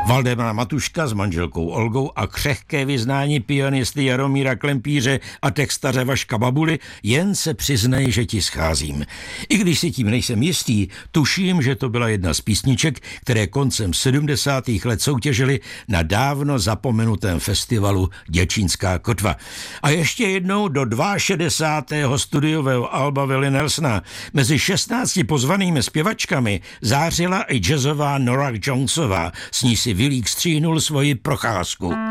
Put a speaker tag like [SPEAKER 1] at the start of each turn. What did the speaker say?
[SPEAKER 1] Valdemara Matuška s manželkou Olgou a křehké vyznání pianisty Jaromíra Klempíře a textaře Vaška Babuly, jen se přiznej, že ti scházím. I když si tím nejsem jistý, tuším, že to byla jedna z písniček, které koncem 70. let soutěžily na dávno zapomenutém festivalu Děčínská kotva. A ještě jednou do 62. studiového alba Willie Nelsona mezi 16 pozvanými zpěvačkami zářila i jazzová Nora Jonesová, s ní si Willík stříhnul svoji procházku.